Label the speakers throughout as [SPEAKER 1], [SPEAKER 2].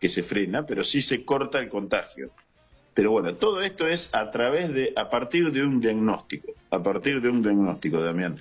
[SPEAKER 1] que se frena, pero sí se corta el contagio. Pero bueno, todo esto es a partir de un diagnóstico, Damián.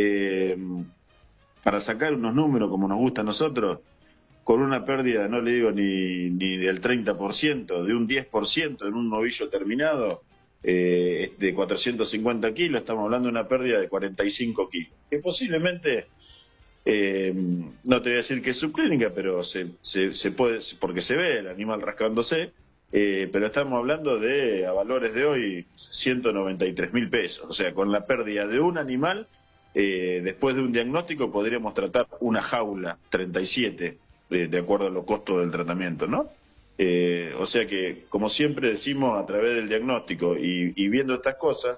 [SPEAKER 1] Para sacar unos números como nos gusta a nosotros, con una pérdida, no le digo ni del 30%, de un 10% en un novillo terminado, de 450 kilos, estamos hablando de una pérdida de 45 kilos, que posiblemente, no te voy a decir que es subclínica, pero se puede, porque se ve el animal rascándose, pero estamos hablando de, a valores de hoy, 193.000 pesos, o sea, con la pérdida de un animal, después de un diagnóstico podríamos tratar una jaula, 37, de acuerdo a los costos del tratamiento, ¿no? O sea que, como siempre decimos, a través del diagnóstico y viendo estas cosas,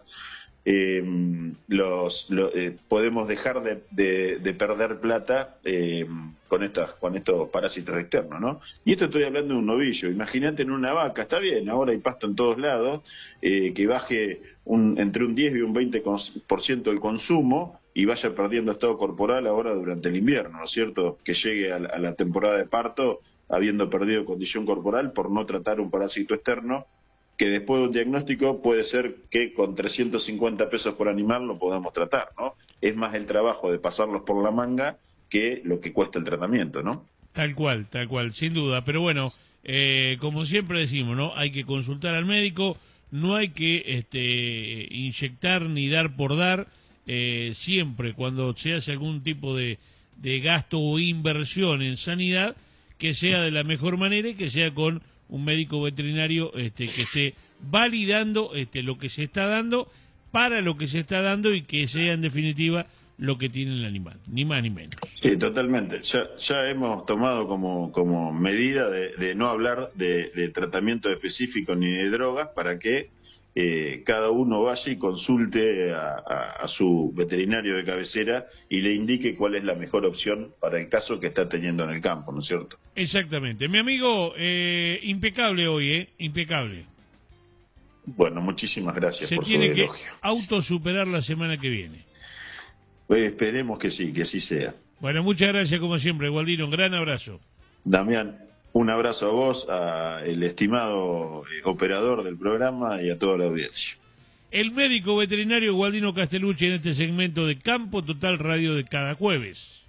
[SPEAKER 1] podemos dejar de perder plata con estos parásitos externos, ¿no? Y esto estoy hablando de un novillo. Imagínate en una vaca, está bien, ahora hay pasto en todos lados, que baje entre un 10 y un 20% del consumo y vaya perdiendo estado corporal ahora durante el invierno, ¿no es cierto? Que llegue a la temporada de parto habiendo perdido condición corporal por no tratar un parásito externo, que después de un diagnóstico puede ser que con 350 pesos por animal lo podamos tratar, ¿no? Es más el trabajo de pasarlos por la manga que lo que cuesta el tratamiento, ¿no?
[SPEAKER 2] Tal cual, sin duda. Pero bueno, como siempre decimos, ¿no? Hay que consultar al médico, no hay que inyectar ni dar por dar. Siempre cuando se hace algún tipo de gasto o inversión en sanidad, que sea de la mejor manera y que sea con un médico veterinario que esté validando lo que se está dando, para lo que se está dando, y que sea en definitiva lo que tiene el animal, ni más ni menos.
[SPEAKER 1] Sí, totalmente. Ya hemos tomado como medida de no hablar de tratamiento específico ni de drogas, para que cada uno vaya y consulte a su veterinario de cabecera y le indique cuál es la mejor opción para el caso que está teniendo en el campo, ¿no es cierto?
[SPEAKER 2] Exactamente. Mi amigo, impecable hoy, impecable.
[SPEAKER 1] Bueno, muchísimas gracias por su elogio.
[SPEAKER 2] Se tiene que autosuperar la semana que viene.
[SPEAKER 1] Esperemos que sí, que así sea.
[SPEAKER 2] Bueno, muchas gracias como siempre, Gualdino. Un gran abrazo.
[SPEAKER 1] Damián, un abrazo a vos, al estimado operador del programa y a toda la audiencia.
[SPEAKER 2] El médico veterinario Gualdino Castellucci en este segmento de Campo Total Radio de cada jueves.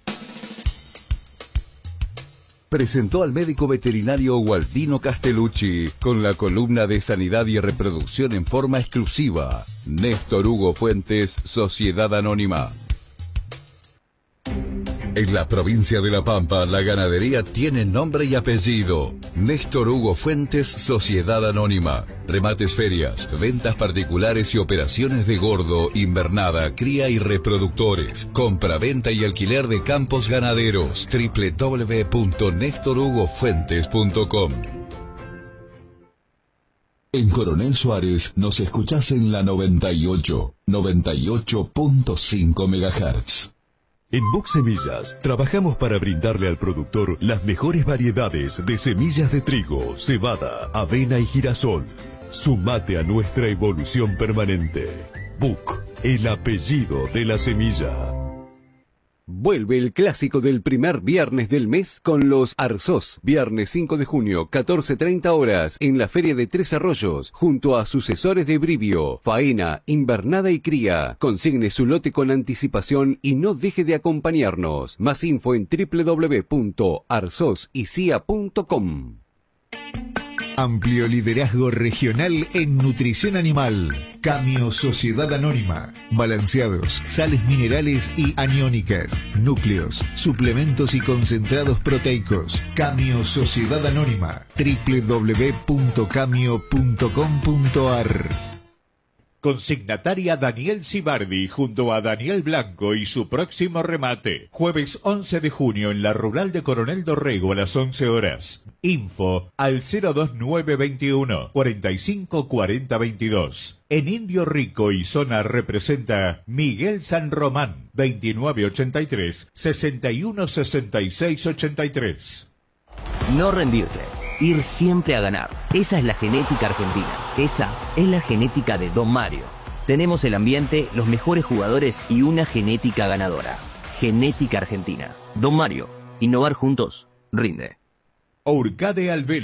[SPEAKER 3] Presentó al médico veterinario Gualdino Castellucci con la columna de Sanidad y Reproducción en forma exclusiva. Néstor Hugo Fuentes, Sociedad Anónima. En la provincia de La Pampa, la ganadería tiene nombre y apellido. Néstor Hugo Fuentes, Sociedad Anónima. Remates, ferias, ventas particulares y operaciones de gordo, invernada, cría y reproductores. Compra-venta y alquiler de campos ganaderos. www.nestorhugofuentes.com. En Coronel Suárez nos escuchás en la 98.5 MHz.
[SPEAKER 4] En Buck Semillas trabajamos para brindarle al productor las mejores variedades de semillas de trigo, cebada, avena y girasol. Sumate a nuestra evolución permanente. Buck, el apellido de la semilla.
[SPEAKER 3] Vuelve el clásico del primer viernes del mes con los Arzós. Viernes 5 de junio, 14:30 horas, en la Feria de Tres Arroyos, junto a sucesores de Brivio, faena, invernada y cría. Consigne su lote con anticipación y no deje de acompañarnos. Más info en www.arzosicia.com.
[SPEAKER 5] Amplio liderazgo regional en nutrición animal. Camio Sociedad Anónima. Balanceados, sales minerales y aniónicas, núcleos, suplementos y concentrados proteicos. Camio Sociedad Anónima. www.camio.com.ar.
[SPEAKER 6] Consignataria Daniel Cibardi junto a Daniel Blanco y su próximo remate. Jueves 11 de junio en la Rural de Coronel Dorrego a las 11 horas. Info al 02921 45 40 22. En Indio Rico y zona representa Miguel San Román 2983 61 66 83.
[SPEAKER 7] No rendirse. Ir siempre a ganar. Esa es la genética argentina. Esa es la genética de Don Mario. Tenemos el ambiente, los mejores jugadores y una genética ganadora. Genética argentina. Don Mario. Innovar juntos. Rinde.
[SPEAKER 6] Orcade Alvela.